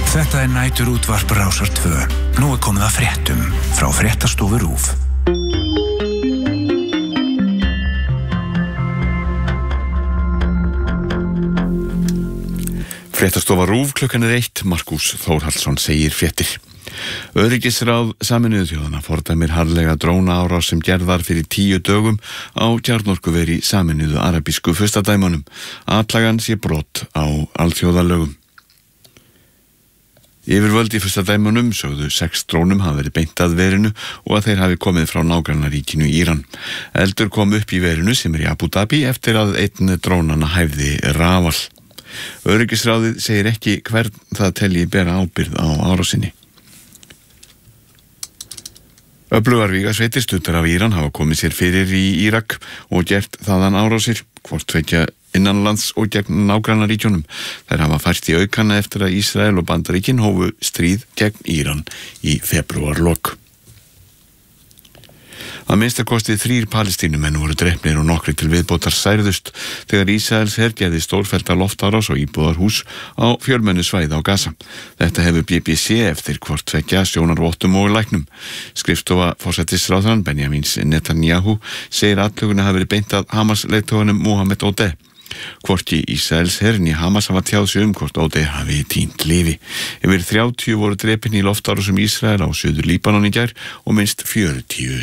Þetta nætur útvarp Rásar 2. Nú komið að fréttum frá Fréttastofu RÚV. Fréttastofa RÚV klukkan 1. Markús Þórhallsson segir fréttir. Öryggisráð Sameinuðu þjóðanna fordæmir harðlega drónaárás sem gerð var fyrir 10 dögum á kjarnorkuveri Sameinuðu arabísku furstadæmunum. Atlagan sé brot á alþjóðalögum. Yfirvöld í furstadæmunum sögðu 6 drónum hafa verið beint að verinu og að þeir hafi komið frá nágrannaríkinu Íran. Eldur kom upp í verinu sem í Abu Dhabi eftir að einn drónanna hæfði rafal. Öryggisráðið segir ekki hvern það telji bera ábyrgð á árásinni. Öflugar vígasveitir studdar af Íran hafa komið sér fyrir í Írak og gert þaðan árásir, hvort tveggja innanlands og gegn nágrannaríkjunum. Þær hafa fært í aukana eftir að Ísrael og Bandaríkin hófu stríð gegn Íran í febrúarlok. Að minnstakosti 3 palestínumenn voru drepnir og nokkrir til viðbótar særðust þegar Ísraels her gerði stórfellda loftárás og íbúðarhús á fjölmennu svæði á Gaza. Þetta hefur BBC eftir hvort tveggja sjónarvottum og læknum. Skrifstofa forsætisráðherrann Benjamin Netanyahu segir atlöguna hafi verið beint að Hamas-leiðtoganum Mohammed Odeh. Hvorki Ísraels her né Hamas hafa tjáð sig hvort Odeh hafi týnt lífi. Yfir 30 voru drepin í loftárásum Ísrael á Suður Líbanon í gær og minnst 40